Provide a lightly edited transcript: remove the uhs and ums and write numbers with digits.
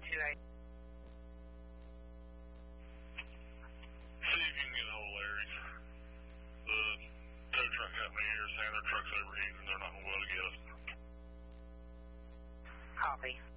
128. See if you can get a hold of Larry's. The tow truck company here is saying their truck's overheating and they're not going to be able to get us. Copy.